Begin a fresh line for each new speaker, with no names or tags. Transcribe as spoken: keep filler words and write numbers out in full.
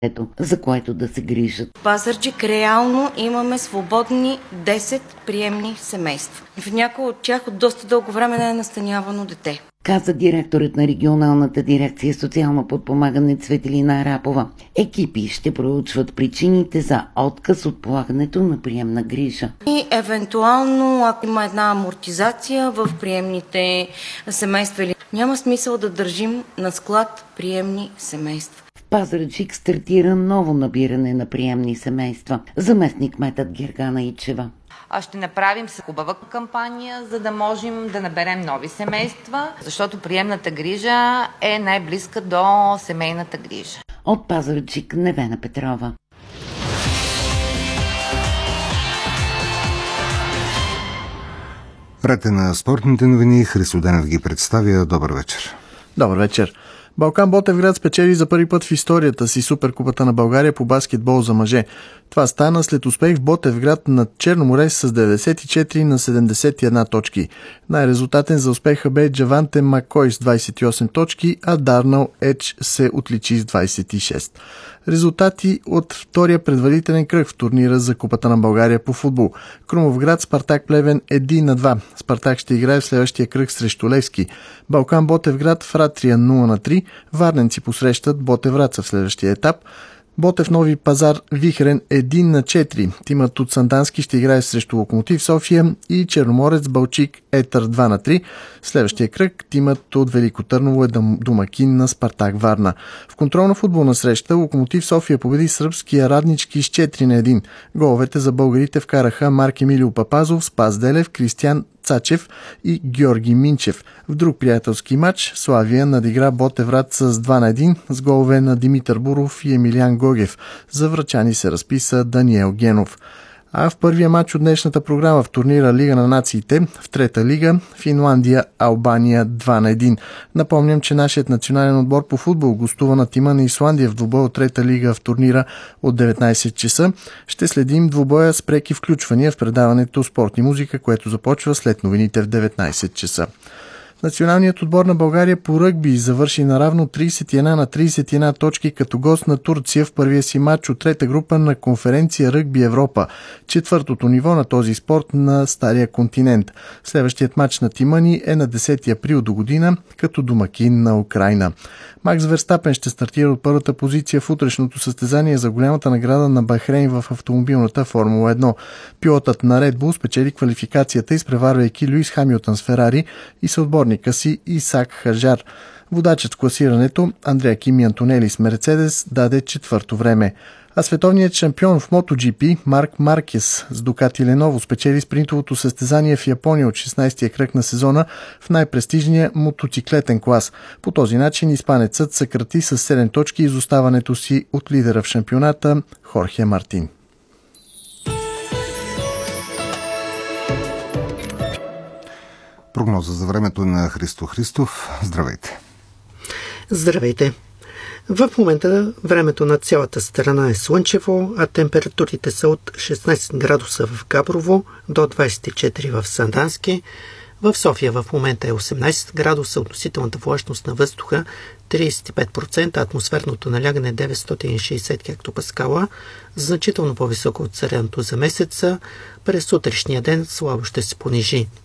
ето, за което да се грижат.
В Пазарджик реално имаме свободни десет приемни семейства. В някои от тях от доста дълго време не е настанявано дете.
Каза директорът на регионалната дирекция социално подпомагане Цветелина Арапова. Екипи ще проучват причините за отказ от полагането на приемна грижа.
И евентуално, ако има една амортизация в приемните семейства, няма смисъл да държим на склад приемни семейства.
В Пазарджик стартира ново набиране на приемни семейства. Заместник кметът Гергана Ичева.
Ще направим с хубава кампания, за да можем да наберем нови семейства, защото приемната грижа е най-близка до семейната грижа.
От Пазарджик, Невена Петрова.
Ред на спортните новини. Христо Денев ги представя. Добър вечер.
Добър вечер. Балкан Ботевград спечели за първи път в историята си Суперкупата на България по баскетбол за мъже. Това стана след успех в Ботевград над Черноморе с деветдесет и четири на седемдесет и една точки. Най-резултатен за успеха бе Джаванте Макой с двадесет и осем точки, а Дарнал Едж се отличи с двадесет и шест. Резултати от втория предварителен кръг в турнира за Купата на България по футбол. Крумовград Спартак Плевен един на два. Спартак ще играе в следващия кръг срещу Левски. Балкан Ботевград Фратрия нула на три. Варненци посрещат Ботевраца в следващия етап. Ботев Нови Пазар Вихрен един на четири. Тимът от Сандански ще играе срещу Локомотив София и Черноморец Балчик Етър два на три. В следващия кръг тимът от Велико Търново е домакин на Спартак Варна. В контролна футболна среща Локомотив София победи сръбския Раднички с четири на един. Головете за българите вкараха Марк Емилио Папазов, Спас Делев, Кристиян Цачев и Георги Минчев. В друг приятелски матч Славия надигра Ботевград с два на един с голове на Димитър Буров и Емилиан Гогев. За врачани се разписа Даниел Генов. А в първия матч от днешната програма в турнира Лига на нациите, в трета лига, Финландия, Албания два на един. Напомням, че нашият национален отбор по футбол гостува на тима на Исландия в двубой от трета лига в турнира от деветнадесет часа. Ще следим двубоя с преки включвания в предаването Спорт и музика, което започва след новините в деветнадесет часа. Националният отбор на България по ръгби завърши наравно тридесет и една на тридесет и една точки като гост на Турция в първия си матч от трета група на конференция Ръгби Европа, четвъртото ниво на този спорт на Стария континент. Следващият матч на тима ни е на десети април до година като домакин на Украйна. Макс Верстапен ще стартира от първата позиция в утрешното състезание за голямата награда на Бахрейн в автомобилната Формула едно. Пилотът на Red Bull спечели квалификацията, изпреварвайки Луис Хамилтън с Ферари и съотборника си Исак Хаджар. Водачът в класирането Андреа Кими Антонели с Мерцедес даде четвърто време. А световният шампион в MotoGP Марк Маркес с Дукати Леново спечели спринтовото състезание в Япония от шестнадесетия кръг на сезона в най-престижния мотоциклетен клас. По този начин испанецът съкрати с седем точки изоставането си от лидера в шампионата Хорхе Мартин.
Прогноза за времето на Христо Христов. Здравейте!
Здравейте! В момента времето на цялата страна е слънчево, а температурите са от шестнадесет градуса в Габрово до двадесет и четири в Сандански. В София в момента е осемнадесет градуса, относителната влажност на въздуха тридесет и пет процента, атмосферното налягане деветстотин и шестдесет хектопаскала, значително по-високо от средното за месеца. През сутрешния ден слабо ще се понижи.